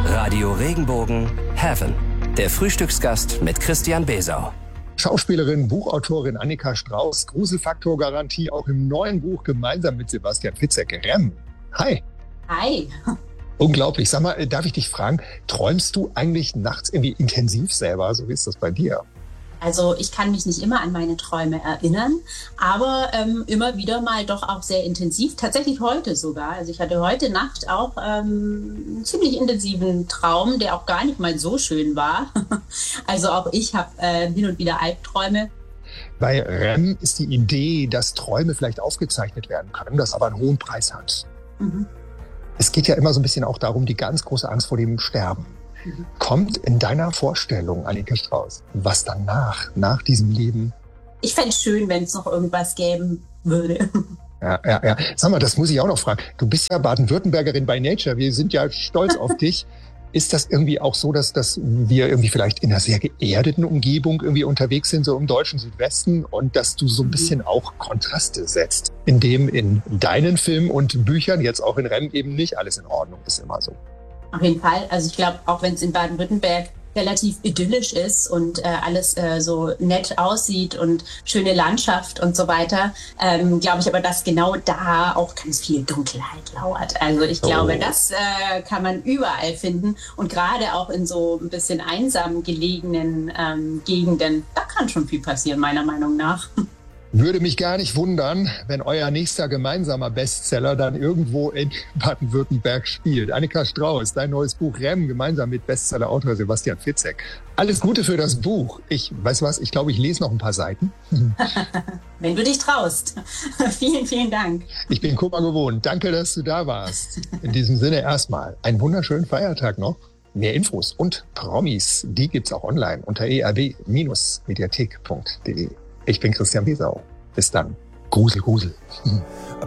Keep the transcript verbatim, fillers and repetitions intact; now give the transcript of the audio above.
Radio Regenbogen Heaven. Der Frühstücksgast mit Christian Besau. Schauspielerin, Buchautorin Annika Strauß, Gruselfaktor-Garantie auch im neuen Buch gemeinsam mit Sebastian Fitzek. Rem. Hi. Hi. Unglaublich. Sag mal, darf ich dich fragen, träumst du eigentlich nachts irgendwie intensiv selber? So wie ist das bei dir? Also ich kann mich nicht immer an meine Träume erinnern, aber ähm, immer wieder mal doch auch sehr intensiv. Tatsächlich heute sogar. Also ich hatte heute Nacht auch ähm, einen ziemlich intensiven Traum, der auch gar nicht mal so schön war. Also auch ich habe äh, hin und wieder Albträume. Bei Rem ist die Idee, dass Träume vielleicht aufgezeichnet werden können, das aber einen hohen Preis hat. Mhm. Es geht ja immer so ein bisschen auch darum, die ganz große Angst vor dem Sterben. Mhm. Kommt in deiner Vorstellung, Annika Strauß, was danach, nach diesem Leben? Ich fände es schön, wenn es noch irgendwas geben würde. Ja, ja, ja. Sag mal, das muss ich auch noch fragen. Du bist ja Baden-Württembergerin by Nature. Wir sind ja stolz auf dich. Ist das irgendwie auch so, dass, dass wir irgendwie vielleicht in einer sehr geerdeten Umgebung irgendwie unterwegs sind, so im deutschen Südwesten, und dass du so ein bisschen auch Kontraste setzt, indem in deinen Filmen und Büchern, jetzt auch in Rem, eben nicht alles in Ordnung ist, immer so? Auf jeden Fall. Also ich glaube, auch wenn es in Baden-Württemberg relativ idyllisch ist und äh, alles äh, so nett aussieht und schöne Landschaft und so weiter, ähm, glaube ich aber, dass genau da auch ganz viel Dunkelheit lauert. Also ich glaube, oh. das äh, kann man überall finden, und gerade auch in so ein bisschen einsam gelegenen ähm, Gegenden, da kann schon viel passieren, meiner Meinung nach. Würde mich gar nicht wundern, wenn euer nächster gemeinsamer Bestseller dann irgendwo in Baden-Württemberg spielt. Annika Strauß, dein neues Buch Rem, gemeinsam mit Bestsellerautor Sebastian Fitzek. Alles Gute für das Buch. Ich, weißt du was, ich glaube, ich lese noch ein paar Seiten. Wenn du dich traust. Vielen, vielen Dank. Ich bin Kummer gewohnt. Danke, dass du da warst. In diesem Sinne erstmal einen wunderschönen Feiertag noch. Mehr Infos und Promis, die gibt's auch online unter e r b Bindestrich mediathek punkt de. Ich bin Christian Besau. Bis dann. Grusel, Grusel.